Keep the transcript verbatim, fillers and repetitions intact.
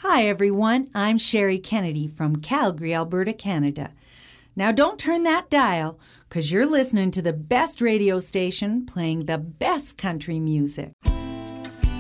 Hi, everyone. I'm Sherry Kennedy from Calgary, Alberta, Canada. Now, don't turn that dial, because you're listening to the best radio station playing the best country music.